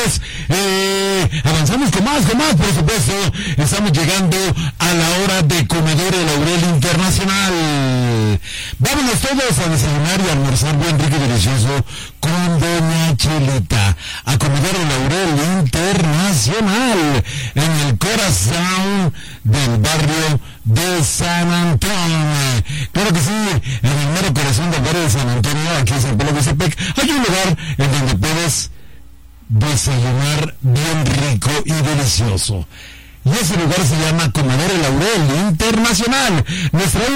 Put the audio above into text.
pues avanzamos con más, por supuesto. Estamos llegando a la hora de Comedor El Laurel Internacional. Vámonos todos a desayunar y almorzar bien rico y delicioso con Doña Chelita. A Comedor El Laurel Internacional, en el corazón del barrio de San Antonio. Claro que sí, en el mero corazón del barrio de San Antonio, aquí en San Pedro de Zacatepec, hay un lugar en donde puedes desayunar bien rico y delicioso. Y ese lugar se llama Comedor El Laurel Internacional. Nuestra